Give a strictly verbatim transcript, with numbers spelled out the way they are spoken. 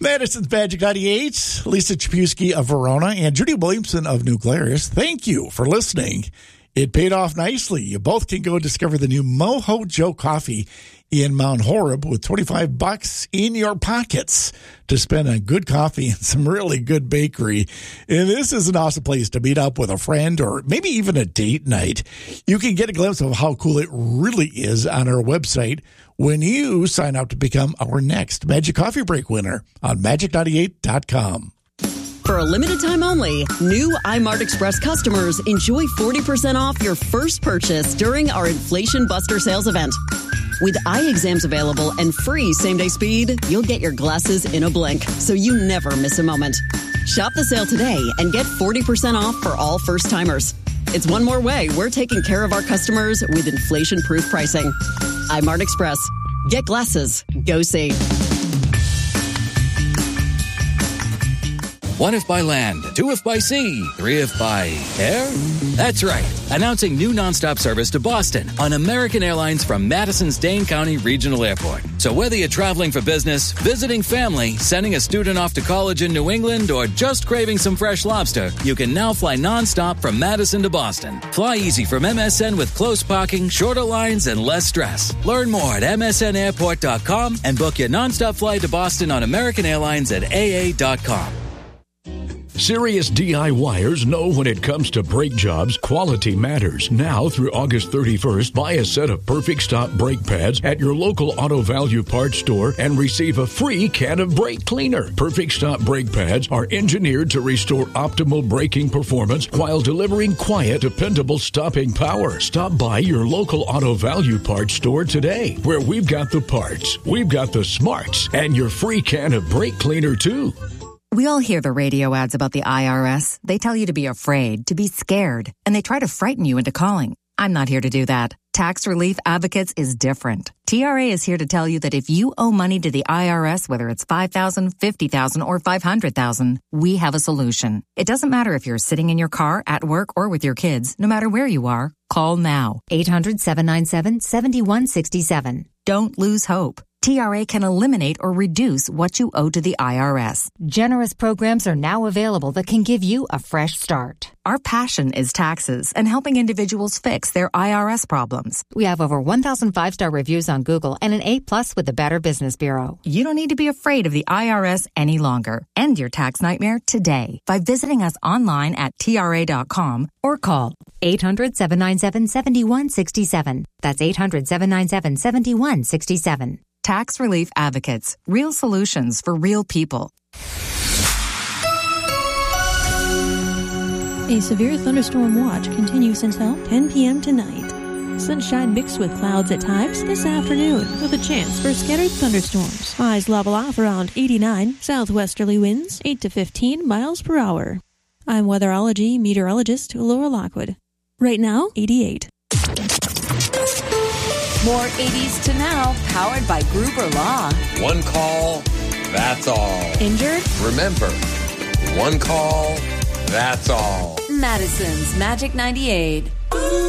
Madison's Magic ninety-eight, Lisa Chapusky of Verona, and Judy Williamson of New Glarus. Thank you for listening. It paid off nicely. You both can go discover the new Mojo Joe coffee in Mount Horeb with twenty-five bucks in your pockets to spend on good coffee and some really good bakery. And this is an awesome place to meet up with a friend or maybe even a date night. You can get a glimpse of how cool it really is on our website when you sign up to become our next Magic Coffee Break winner on magic ninety-eight dot com. For a limited time only, new iMart Express customers enjoy forty percent off your first purchase during our Inflation Buster sales event. With eye exams available and free same-day speed, you'll get your glasses in a blink, so you never miss a moment. Shop the sale today and get forty percent off for all first-timers. It's one more way we're taking care of our customers with inflation-proof pricing. iMart Express. Get glasses. Go see. One if by land, two if by sea, three if by air? That's right. Announcing new nonstop service to Boston on American Airlines from Madison's Dane County Regional Airport. So whether you're traveling for business, visiting family, sending a student off to college in New England, or just craving some fresh lobster, you can now fly nonstop from Madison to Boston. Fly easy from M S N with close parking, shorter lines, and less stress. Learn more at m s n airport dot com and book your nonstop flight to Boston on American Airlines at a a dot com. Serious DIYers know when it comes to brake jobs, quality matters. Now through August thirty-first, buy a set of Perfect Stop brake pads at your local Auto Value Parts store and receive a free can of brake cleaner. Perfect Stop brake pads are engineered to restore optimal braking performance while delivering quiet, dependable stopping power. Stop by your local Auto Value Parts store today, where we've got the parts, we've got the smarts, and your free can of brake cleaner too. We all hear the radio ads about the I R S. They tell you to be afraid, to be scared, and they try to frighten you into calling. I'm not here to do that. Tax Relief Advocates is different. T R A is here to tell you that if you owe money to the I R S, whether it's five thousand dollars, fifty thousand dollars, or five hundred thousand dollars, we have a solution. It doesn't matter if you're sitting in your car, at work, or with your kids. No matter where you are, call now. eight hundred, seven nine seven, seven one six seven. Don't lose hope. T R A can eliminate or reduce what you owe to the I R S. Generous programs are now available that can give you a fresh start. Our passion is taxes and helping individuals fix their I R S problems. We have over one thousand five-star reviews on Google and an A plus with the Better Business Bureau. You don't need to be afraid of the I R S any longer. End your tax nightmare today by visiting us online at T R A dot com or call eight hundred, seven nine seven, seven one six seven. That's eight hundred, seven nine seven, seven one six seven. Tax Relief Advocates. Real solutions for real people. A severe thunderstorm watch continues until ten p.m. tonight. Sunshine mixed with clouds at times this afternoon with a chance for scattered thunderstorms. Highs level off around eighty-nine. Southwesterly winds eight to fifteen miles per hour. I'm weatherology meteorologist Laura Lockwood. Right now, eighty-eight. More eighties to now, powered by Gruber Law. One call, that's all. Injured? Remember, one call, that's all. Madison's Magic ninety-eight.